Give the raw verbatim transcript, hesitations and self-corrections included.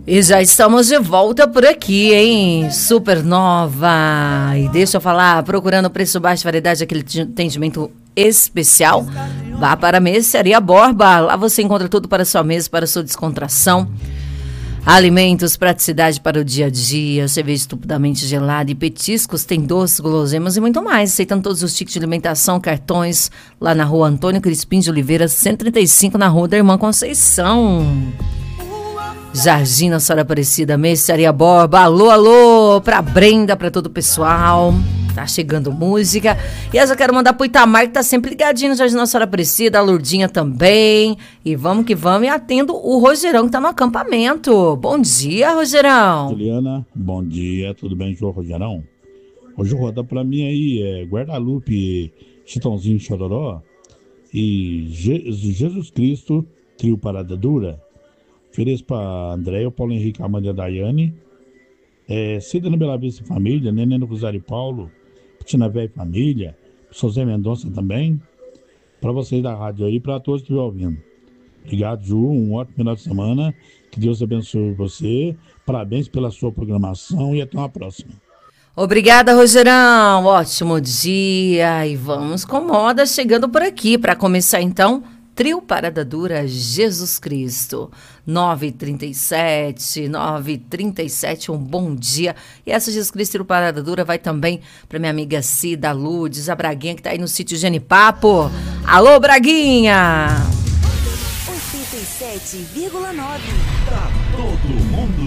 E já estamos de volta por aqui, hein? Supernova. E deixa eu falar, procurando preço baixo, variedade, aquele atendimento especial, vá para a Mercearia Borba. Lá você encontra tudo para a sua mesa, para a sua descontração. Alimentos, praticidade para o dia a dia, cerveja estupidamente gelada e petiscos, tem doces, guloseimas e muito mais. Aceitando todos os tickets de alimentação, cartões, lá na rua Antônio Crispim de Oliveira, cento e trinta e cinco, na rua da Irmã Conceição. Jardim Nossa Senhora Aparecida, Mercearia Borba. Alô, alô, pra Brenda, pra todo o pessoal. Tá chegando música. E eu já quero mandar pro Itamar, que tá sempre ligadinho no Jardim Nossa Senhora Aparecida, a Lourdinha também. E vamos que vamos. E atendo o Rogerão, que tá no acampamento. Bom dia, Rogerão. Juliana, bom dia. Tudo bem, João Rogerão? Hoje roda pra mim aí é Guadalupe, Chitãozinho Chororó e Je- Jesus Cristo, Trio Parada Dura. Ofereço para André, o Paulo Henrique, a Amanda Daiane, é, Cida no Bela Vista Família, Nenê no Rosário Paulo, Tina Véia Família, José Mendonça também, para vocês da rádio aí, para todos que estão ouvindo. Obrigado, Ju, um ótimo final de semana, que Deus abençoe você, parabéns pela sua programação e até uma próxima. Obrigada, Rogerão. Ótimo dia. E vamos com moda chegando por aqui. Para começar, então, Trio Parada Dura, Jesus Cristo. nove e trinta e sete, nove e trinta e sete, um bom dia. E essa Jesus Cristo Trio Parada Dura vai também para minha amiga Cida Lourdes, a Braguinha, que tá aí no sítio Genipapo. Alô, Braguinha! oitenta e sete vírgula nove. Pra todo mundo.